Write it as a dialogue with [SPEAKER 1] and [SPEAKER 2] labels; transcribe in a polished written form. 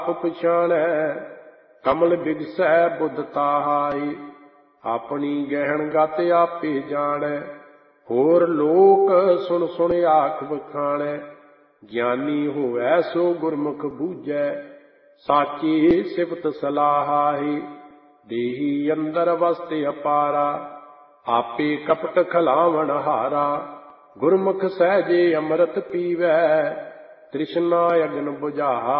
[SPEAKER 1] ਪਛਾਣੈ ਕਮਲ ਬਿਗਸੈ ਬੁੱਧ ਤਾਹਾਈ। ਆਪਣੀ ਗਹਿਣ ਗਤ ਆਪੇ ਜਾਣੈ ਹੋਰ ਲੋਕ ਸੁਣ ਸੁਣ ਆਖ ਵਖਾਣੈ। ਗਿਆਨੀ ਹੋਵੈ ਸੋ ਗੁਰਮੁਖ ਬੂਝੈ ਸਾਚੀ ਸਿਫਤ ਸਲਾਹਾਈ। ਦੇਹੀ ਅੰਦਰ ਵਸਤ ਅਪਾਰਾ ਆਪੇ ਕਪਟ ਖਲਾਵਣ ਹਾਰਾ। ਗੁਰਮੁਖ ਸਹਿਜੇ ਅੰਮ੍ਰਿਤ ਪੀਵੈ ਤ੍ਰਿਸ਼ਨਾ ਅਗਨ ਬੁਝਾਹਾ।